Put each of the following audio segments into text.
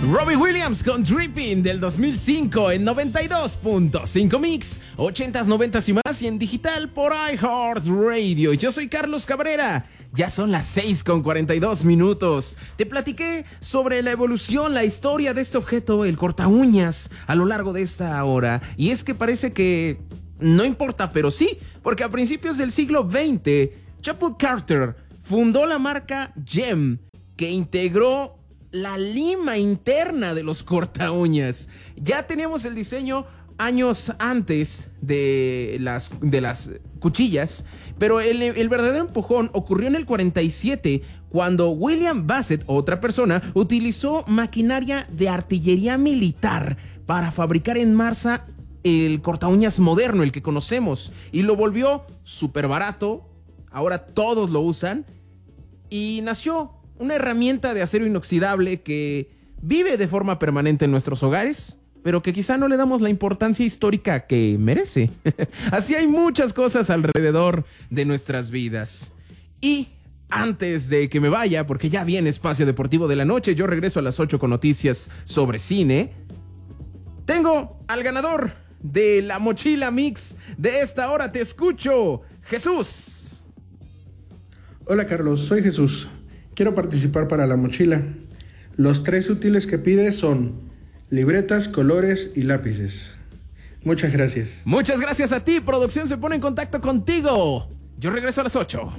Robbie Williams con Dripping del 2005 en 92.5 Mix, 80s, 90s y más, y en digital por iHeartRadio. Yo soy Carlos Cabrera. Ya son las 6:42. Te platiqué sobre la evolución, la historia de este objeto, el cortaúñas, a lo largo de esta hora. Y es que parece que no importa, pero sí, porque a principios del siglo XX, Chapel Carter fundó la marca Gem, que integró la lima interna de los cortaúñas. Ya teníamos el diseño años antes de las cuchillas, pero el verdadero empujón ocurrió en el 47, cuando William Bassett, otra persona, utilizó maquinaria de artillería militar para fabricar en masa el cortaúñas moderno, el que conocemos, y lo volvió súper barato. Ahora todos lo usan y nació una herramienta de acero inoxidable que vive de forma permanente en nuestros hogares, pero que quizá no le damos la importancia histórica que merece. Así hay muchas cosas alrededor de nuestras vidas. Y antes de que me vaya, porque ya viene Espacio Deportivo de la Noche, yo regreso a las 8 con noticias sobre cine. Tengo al ganador de la mochila mix de esta hora. Te escucho, Jesús. Hola Carlos, soy Jesús. Quiero participar para la mochila. Los 3 útiles que pides son libretas, colores y lápices. Muchas gracias. Muchas gracias a ti. Producción se pone en contacto contigo. Yo regreso a las 8.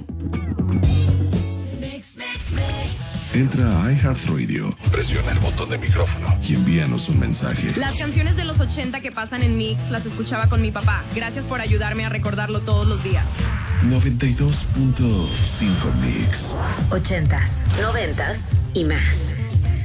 Entra a iHeartRadio, presiona el botón de micrófono y envíanos un mensaje. Las canciones de los 80 que pasan en Mix las escuchaba con mi papá. Gracias por ayudarme a recordarlo todos los días. 92.5 Mix. 80s, 90s y más.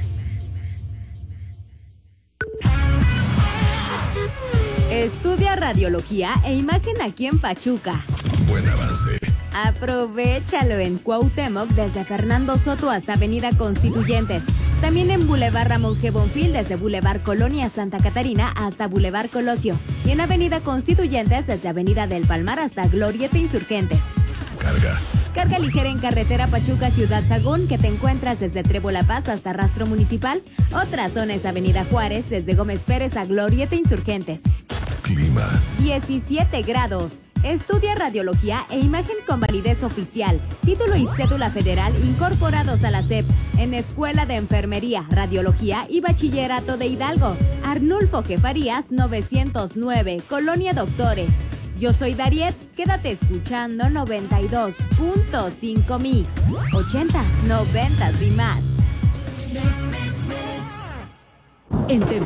Estudia radiología e imagen aquí en Pachuca. Buen avance. Aprovéchalo en Cuauhtémoc desde Fernando Soto hasta Avenida Constituyentes. También en Boulevard Ramón G. Bonfil desde Boulevard Colonia Santa Catarina hasta Boulevard Colosio. Y en Avenida Constituyentes desde Avenida del Palmar hasta Glorieta Insurgentes. Carga. Carga ligera en carretera Pachuca Ciudad Sagún, que te encuentras desde Trevo La Paz hasta Rastro Municipal. Otra zona es Avenida Juárez desde Gómez Pérez a Glorieta Insurgentes. Clima. 17 grados. Estudia radiología e imagen con validez oficial, título y cédula federal incorporados a la SEP en Escuela de Enfermería, Radiología y Bachillerato de Hidalgo. Arnulfo G. Farías 909, Colonia Doctores. Yo soy Dariet, quédate escuchando 92.5 Mix, 80s, 90s y más. En